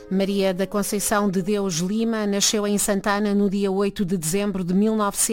Maria da Conceição de Deus Lima nasceu em Santana no dia 8 de dezembro de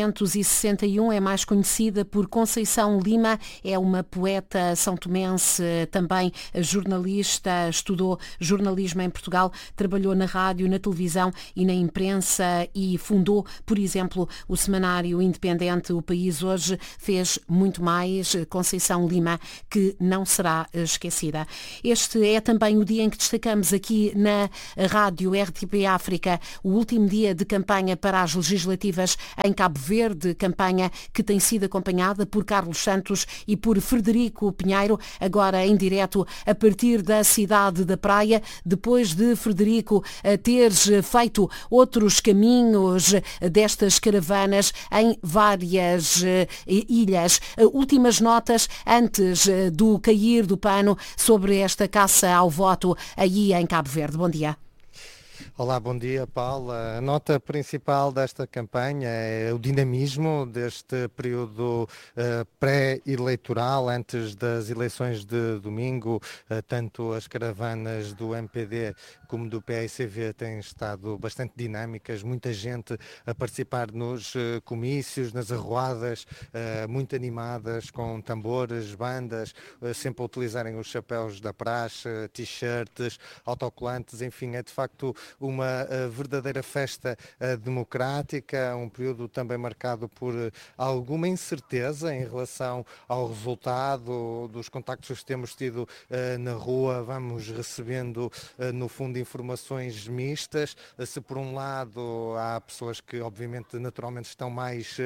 1961. É mais conhecida por Conceição Lima. É uma poeta são-tomense, também jornalista, estudou jornalismo em Portugal, trabalhou na rádio, na televisão e na imprensa e fundou, por exemplo, o semanário independente O País Hoje. Fez muito mais. Conceição Lima, que não será esquecida. Este é também o dia em que destacamos aqui na Rádio RTP África o último dia de campanha para as legislativas em Cabo Verde, campanha que tem sido acompanhada por Carlos Santos e por Frederico Pinheiro, agora em direto a partir da cidade da Praia, depois de Frederico ter feito outros caminhos destas caravanas em várias ilhas. Últimas notas antes do cair do pano sobre esta caça ao voto aí em Cabo Verde. Bom dia. Olá, bom dia, Paula. A nota principal desta campanha é o dinamismo deste período pré-eleitoral, antes das eleições de domingo. Tanto as caravanas do MPD como do PAICV têm estado bastante dinâmicas, muita gente a participar nos comícios, nas arruadas, muito animadas, com tambores, bandas, sempre a utilizarem os chapéus da praxe, t-shirts, autocolantes, enfim, é de facto uma verdadeira festa democrática, um período também marcado por alguma incerteza em relação ao resultado dos contactos que temos tido na rua. Vamos recebendo, no fundo, informações mistas. Se por um lado há pessoas que obviamente naturalmente estão mais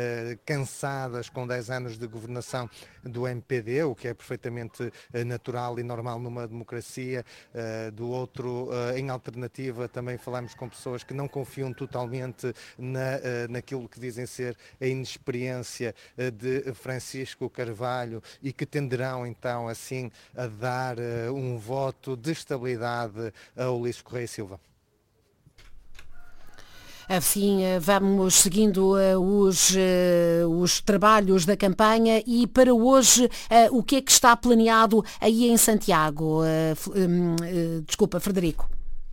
cansadas com 10 anos de governação do MPD, o que é perfeitamente natural e normal numa democracia, do outro, em alternativa, também falamos com pessoas que não confiam totalmente naquilo que dizem ser a inexperiência de Francisco Carvalho e que tenderão então assim a dar um voto de estabilidade a Ulisses Correia Silva. Assim, vamos seguindo os trabalhos da campanha e para hoje o que é que está planeado aí em Santiago? Desculpa, Frederico.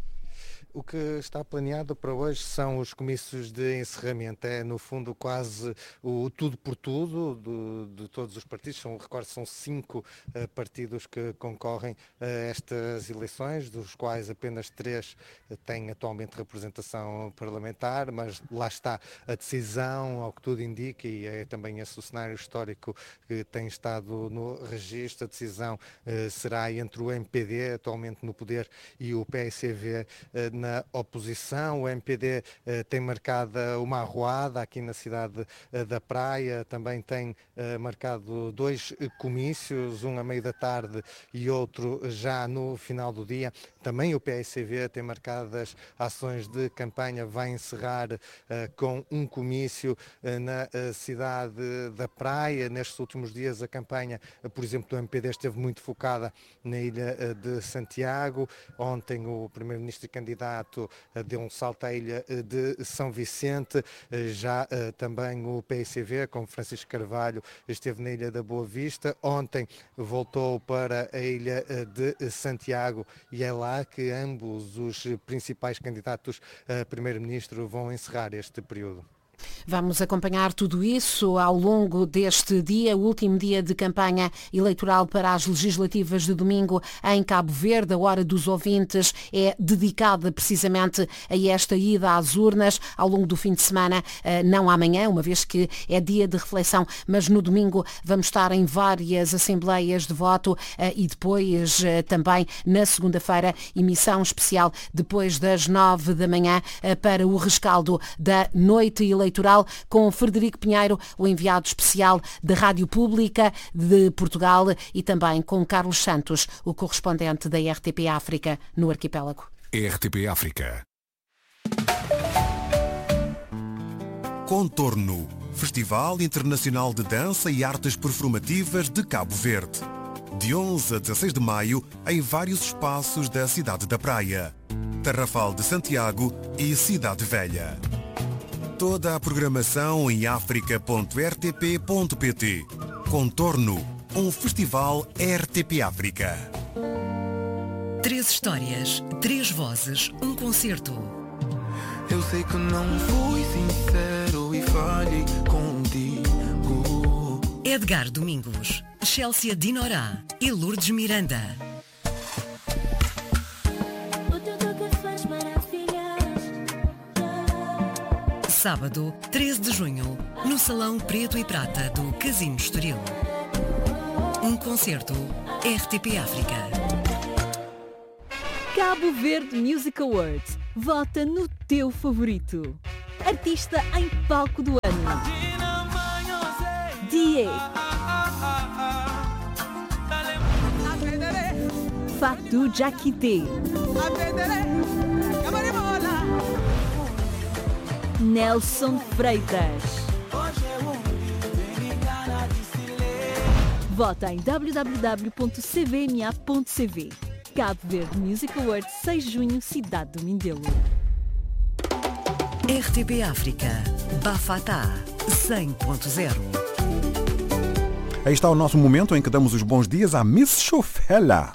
O que está planeado para hoje são os comícios de encerramento. É, no fundo, quase o tudo por tudo de todos os partidos. São 5 partidos que concorrem a estas eleições, dos quais apenas 3 têm atualmente representação parlamentar, mas lá está a decisão, ao que tudo indica, e é também esse o cenário histórico que tem estado no registro. A decisão será entre o MPD, atualmente no poder, e o PSCV na oposição. O MPD tem marcada uma arruada aqui na cidade da Praia, também tem marcado 2 comícios, um à meia da tarde e outro já no final do dia. Também o PSCV tem marcadas ações de campanha, vai encerrar com um comício na cidade da Praia. Nestes últimos dias a campanha, por exemplo, do MPD esteve muito focada na ilha de Santiago. Ontem o primeiro-ministro e candidato deu um salto à ilha de São Vicente. Já também o PSCV, com Francisco Carvalho, esteve na ilha da Boa Vista. Ontem voltou para a ilha de Santiago e é lá que ambos os principais candidatos a primeiro-ministro vão encerrar este período. Vamos acompanhar tudo isso ao longo deste dia, o último dia de campanha eleitoral para as legislativas de domingo em Cabo Verde. A Hora dos Ouvintes é dedicada precisamente a esta ida às urnas ao longo do fim de semana, não amanhã, uma vez que é dia de reflexão, mas no domingo vamos estar em várias assembleias de voto e depois também na segunda-feira, emissão especial depois das 9 da manhã para o rescaldo da noite eleitoral com Frederico Pinheiro, o enviado especial da Rádio Pública de Portugal, e também com Carlos Santos, o correspondente da RTP África no arquipélago. RTP África. Contorno, Festival Internacional de Dança e Artes Performativas de Cabo Verde. De 11 a 16 de maio, em vários espaços da cidade da Praia, Tarrafal de Santiago e Cidade Velha. Toda a programação em africa.rtp.pt. Contorno, um festival RTP África. 3 histórias, 3 vozes, um concerto. Eu sei que não fui sincero e falhei contigo. Edgar Domingos, Chelsea Dinorá e Lourdes Miranda. Sábado, 13 de junho, no Salão Preto e Prata do Casino Estoril. Um concerto RTP África. Cabo Verde Music Awards. Vota no teu favorito. Artista em palco do ano. Die. Fatou Jakite. Nelson Freitas. Vota em www.cvma.cv. Cabo Verde Music Awards, 6 de junho, Cidade do Mindelo. RTP África. Bafatá 100.0. Aí está o nosso momento em que damos os bons dias à Miss Chofela.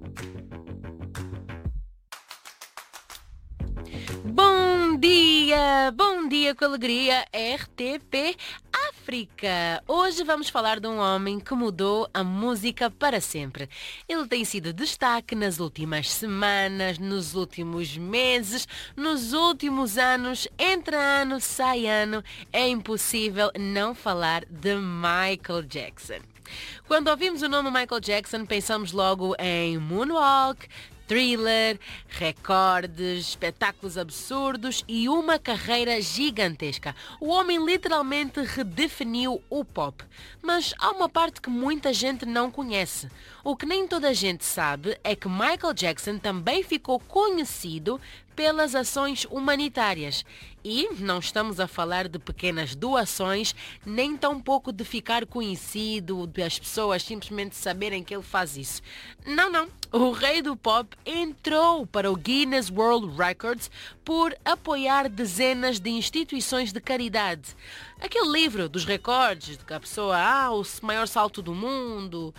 Bom dia com alegria, RTP África. Hoje vamos falar de um homem que mudou a música para sempre. Ele tem sido destaque nas últimas semanas, nos últimos meses, nos últimos anos. Entre ano, sai ano, é impossível não falar de Michael Jackson. Quando ouvimos o nome Michael Jackson, pensamos logo em Moonwalk, Thriller, recordes, espetáculos absurdos e uma carreira gigantesca. O homem literalmente redefiniu o pop. Mas há uma parte que muita gente não conhece. O que nem toda a gente sabe é que Michael Jackson também ficou conhecido pelas ações humanitárias. E não estamos a falar de pequenas doações, nem tampouco de ficar conhecido, de as pessoas simplesmente saberem que ele faz isso. Não. O rei do pop entrou para o Guinness World Records por apoiar dezenas de instituições de caridade. Aquele livro dos recordes, de que a pessoa, o maior salto do mundo,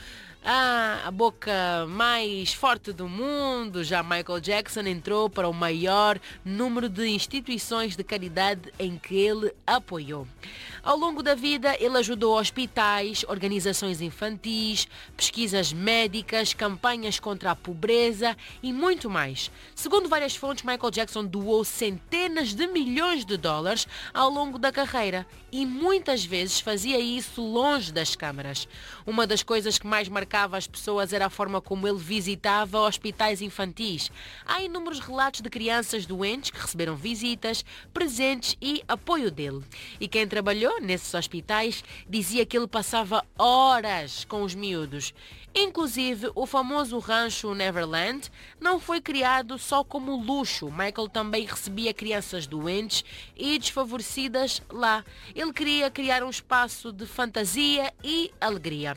a boca mais forte do mundo. Já Michael Jackson entrou para o maior número de instituições de caridade em que ele apoiou. Ao longo da vida, ele ajudou hospitais, organizações infantis, pesquisas médicas, campanhas contra a pobreza e muito mais. Segundo várias fontes, Michael Jackson doou centenas de milhões de dólares ao longo da carreira e muitas vezes fazia isso longe das câmaras. Uma das coisas que mais marcava as pessoas era a forma como ele visitava hospitais infantis. Há inúmeros relatos de crianças doentes que receberam visitas, presentes e apoio dele. E quem trabalhou nesses hospitais dizia que ele passava horas com os miúdos. Inclusive, o famoso rancho Neverland não foi criado só como luxo. Michael também recebia crianças doentes e desfavorecidas lá. Ele queria criar um espaço de fantasia e alegria.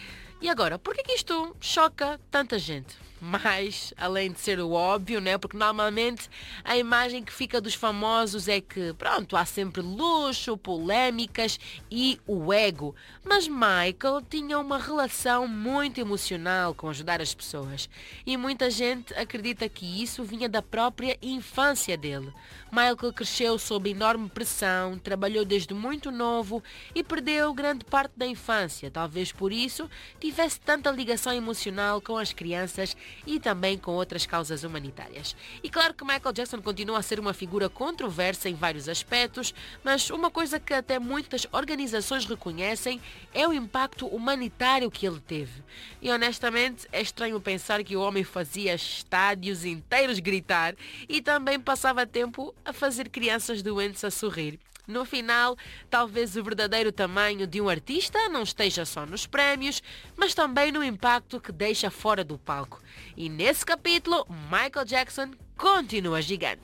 E agora, por que isto choca tanta gente? Mas, além de ser o óbvio, né? Porque normalmente a imagem que fica dos famosos é que, há sempre luxo, polémicas e o ego. Mas Michael tinha uma relação muito emocional com ajudar as pessoas. E muita gente acredita que isso vinha da própria infância dele. Michael cresceu sob enorme pressão, trabalhou desde muito novo e perdeu grande parte da infância. Talvez por isso tivesse tanta ligação emocional com as crianças e também com outras causas humanitárias. E claro que Michael Jackson continua a ser uma figura controversa em vários aspectos, mas uma coisa que até muitas organizações reconhecem é o impacto humanitário que ele teve. E honestamente é estranho pensar que o homem fazia estádios inteiros gritar e também passava tempo a fazer crianças doentes a sorrir. No final, talvez o verdadeiro tamanho de um artista não esteja só nos prémios, mas também no impacto que deixa fora do palco. E nesse capítulo, Michael Jackson continua gigante.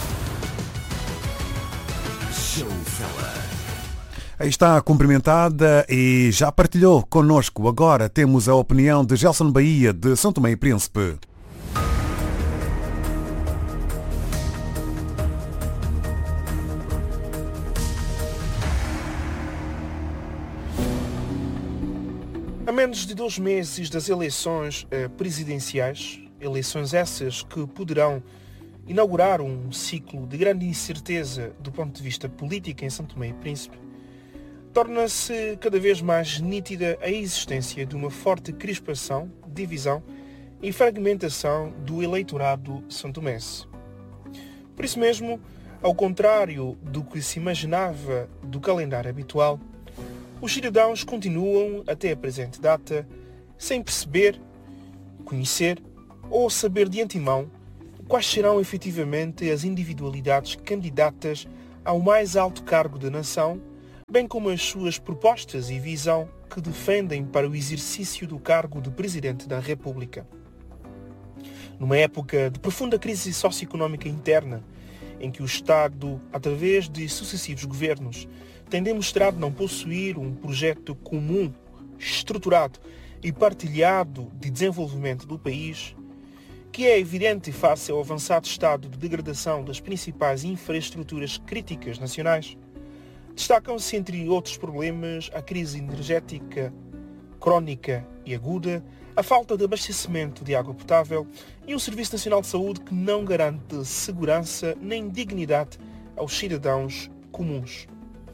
Aí está cumprimentada e já partilhou connosco. Agora temos a opinião de Gelson Bahia, de São Tomé e Príncipe. A menos de 2 meses das eleições presidenciais, Eleições essas que poderão inaugurar um ciclo de grande incerteza do ponto de vista político em São Tomé e Príncipe. Torna-se cada vez mais nítida a existência de uma forte crispação, divisão e fragmentação do eleitorado santomense. Por isso mesmo, ao contrário do que se imaginava do calendário habitual, os cidadãos continuam, até a presente data, sem perceber, conhecer ou saber de antemão quais serão efetivamente as individualidades candidatas ao mais alto cargo da nação, bem como as suas propostas e visão que defendem para o exercício do cargo de Presidente da República. Numa época de profunda crise socioeconómica interna, em que o Estado, através de sucessivos governos, tem demonstrado não possuir um projeto comum, estruturado e partilhado de desenvolvimento do país, que é evidente face ao avançado estado de degradação das principais infraestruturas críticas nacionais, destacam-se, entre outros problemas, a crise energética crónica e aguda, a falta de abastecimento de água potável e um Serviço Nacional de Saúde que não garante segurança nem dignidade aos cidadãos comuns.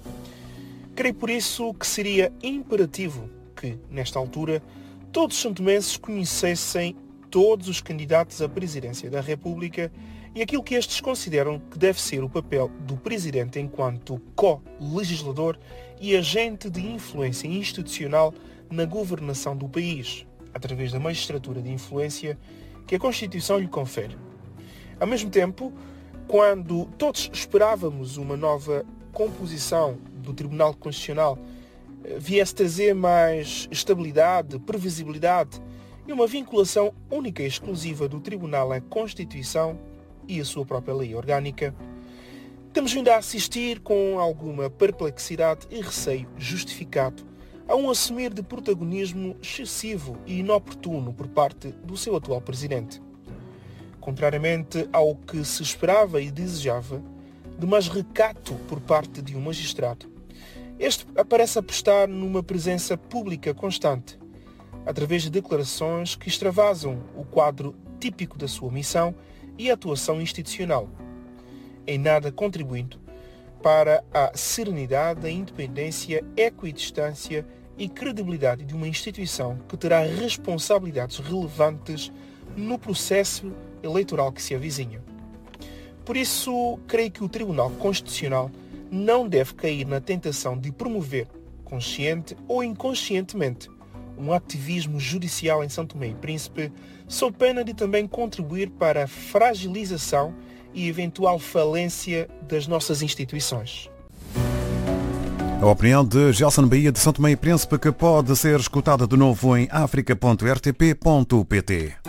Creio por isso que seria imperativo que, nesta altura, todos os santomenses conhecessem todos os candidatos à presidência da República e aquilo que estes consideram que deve ser o papel do Presidente enquanto co-legislador e agente de influência institucional na governação do país, através da magistratura de influência que a Constituição lhe confere. Ao mesmo tempo, quando todos esperávamos uma nova composição do Tribunal Constitucional viesse trazer mais estabilidade, previsibilidade e uma vinculação única e exclusiva do Tribunal à Constituição e à sua própria lei orgânica, temos vindo a assistir com alguma perplexidade e receio justificado a um assumir de protagonismo excessivo e inoportuno por parte do seu atual presidente. Contrariamente ao que se esperava e desejava, de mais recato por parte de um magistrado, este parece apostar numa presença pública constante, através de declarações que extravasam o quadro típico da sua missão e atuação institucional, em nada contribuindo para a serenidade, a independência, equidistância e credibilidade de uma instituição que terá responsabilidades relevantes no processo eleitoral que se avizinha. Por isso, creio que o Tribunal Constitucional não deve cair na tentação de promover, consciente ou inconscientemente, um ativismo judicial em São Tomé e Príncipe, sob pena de também contribuir para a fragilização e eventual falência das nossas instituições. A opinião de Gelson Bahia de São Tomé e Príncipe, que pode ser escutada de novo em africa.rtp.pt.